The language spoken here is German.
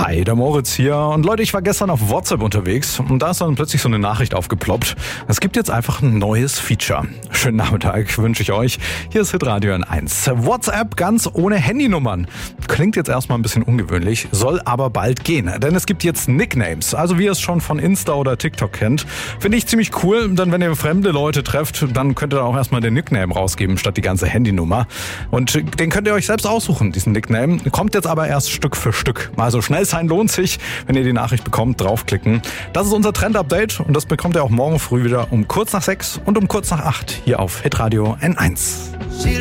Hi, der Moritz hier. Und Leute, ich war gestern auf WhatsApp unterwegs und da ist dann plötzlich so eine Nachricht aufgeploppt. Es gibt jetzt einfach ein neues Feature. Schönen Nachmittag wünsche ich euch. Hier ist Hitradio N1. WhatsApp ganz ohne Handynummern. Klingt jetzt erstmal ein bisschen ungewöhnlich, soll aber bald gehen. Denn es gibt jetzt Nicknames, also wie ihr es schon von Insta oder TikTok kennt. Finde ich ziemlich cool, denn wenn ihr fremde Leute trefft, dann könnt ihr auch erstmal den Nickname rausgeben, statt die ganze Handynummer. Und den könnt ihr euch selbst aussuchen, diesen Nickname. Kommt jetzt aber erst Stück für Stück. Also schnell sein lohnt sich. Wenn ihr die Nachricht bekommt, draufklicken. Das ist unser Trend-Update und das bekommt ihr auch morgen früh wieder um kurz nach 6 und um kurz nach 8 hier auf Hitradio N1.